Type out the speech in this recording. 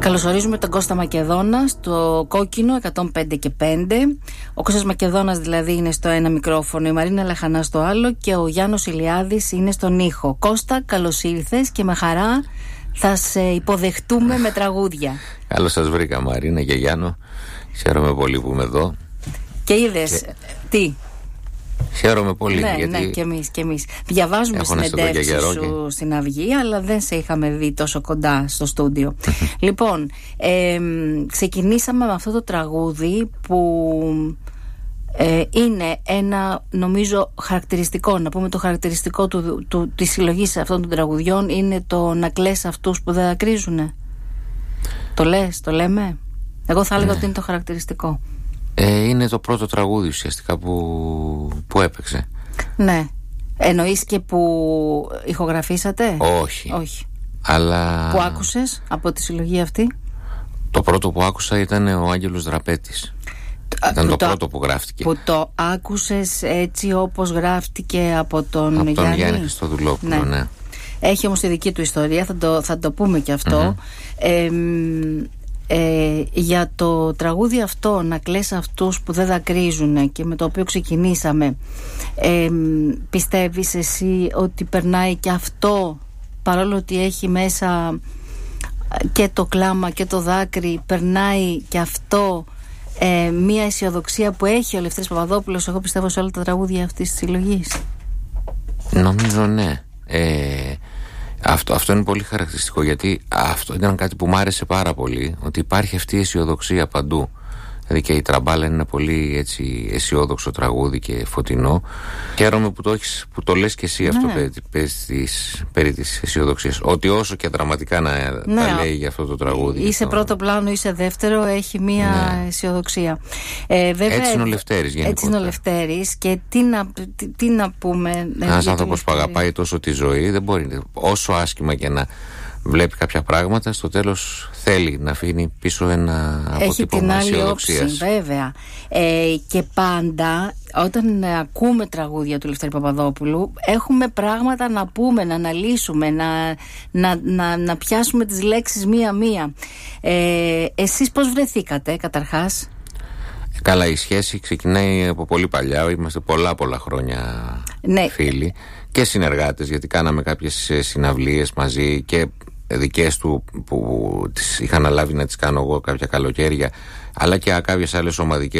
Καλωσορίζουμε τον Κώστα Μακεδόνα στο κόκκινο 105 και 5. Ο Κώστας Μακεδόνας δηλαδή είναι στο ένα μικρόφωνο, η Μαρίνα Λαχανά στο άλλο και ο Γιάννος Ηλιάδης είναι στον ήχο. Κώστα, καλώς ήλθες και με χαρά θα σε υποδεχτούμε με τραγούδια. Καλώς σας βρήκα, Μαρίνα και Γιάννο. Χαίρομαι πολύ που είμαι εδώ. Και είδες τι? Χαίρομαι πολύ. Ναι, γιατί ναι, και εμείς. Διαβάζουμε συνεντεύξεις σου στην Αυγή, αλλά δεν σε είχαμε δει τόσο κοντά στο στούντιο. Λοιπόν, ξεκινήσαμε με αυτό το τραγούδι που είναι ένα, νομίζω, χαρακτηριστικό. Να πούμε το χαρακτηριστικό της συλλογής αυτών των τραγουδιών είναι το να κλαις αυτούς που δεν δακρύζουνε. Το λες, το λέμε? Εγώ θα έλεγα ότι είναι το χαρακτηριστικό. Είναι το πρώτο τραγούδι ουσιαστικά που έπαιξε. Ναι. Εννοείς και που ηχογραφήσατε? Όχι. Αλλά που άκουσες από τη συλλογή αυτή? Το πρώτο που άκουσα ήταν ο Άγγελος Δραπέτης. Ήταν το πρώτο που γράφτηκε. Που το άκουσες έτσι όπως γράφτηκε από τον Γιάννη Χριστοδουλόπουλο, ναι. Έχει όμως τη δική του ιστορία, θα το πούμε και αυτό. Για το τραγούδι αυτό, να κλαις αυτούς που δεν δακρύζουν, και με το οποίο ξεκινήσαμε, πιστεύεις εσύ ότι περνάει και αυτό, παρόλο ότι έχει μέσα και το κλάμα και το δάκρυ, περνάει και αυτό μια αισιοδοξία που έχει ο Λευτέρης Παπαδόπουλος, εγώ πιστεύω, σε όλα τα τραγούδια αυτής της συλλογής? Νομίζω ναι. Αυτό είναι πολύ χαρακτηριστικό, γιατί αυτό ήταν κάτι που μου άρεσε πάρα πολύ, ότι υπάρχει αυτή η αισιοδοξία παντού. Δηλαδή και η Τραμπάλα είναι ένα πολύ έτσι αισιόδοξο τραγούδι και φωτεινό. Χαίρομαι που το λες και εσύ αυτό περί της αισιοδοξίας. Ότι όσο και δραματικά να τα λέει για αυτό το τραγούδι. Ή σε πρώτο πλάνο ή σε δεύτερο, έχει μία αισιοδοξία. Βέβαια, έτσι είναι ο Λευτέρης γενικότερα. Έτσι είναι ο Λευτέρης. Και τι να πούμε. Ένας άνθρωπος που αγαπάει τόσο τη ζωή, δεν μπορεί, όσο άσχημα και να βλέπει κάποια πράγματα, στο τέλος θέλει να αφήνει πίσω ένα αποτύπωμα αισιοδοξίας. Έχει την άλλη όψη, βέβαια. Και πάντα όταν ακούμε τραγούδια του Λευτέρη Παπαδόπουλου, έχουμε πράγματα να πούμε, να αναλύσουμε, να πιάσουμε τις λέξεις μία-μία. Εσείς πώς βρεθήκατε καταρχάς? Καλά, η σχέση ξεκινάει από πολύ παλιά. Είμαστε πολλά χρόνια φίλοι και συνεργάτες, γιατί κάναμε κάποιες συναυλίες μαζί και δικές του που τις είχα αναλάβει να τις κάνω εγώ κάποια καλοκαίρια, αλλά και κάποιες άλλες ομαδικές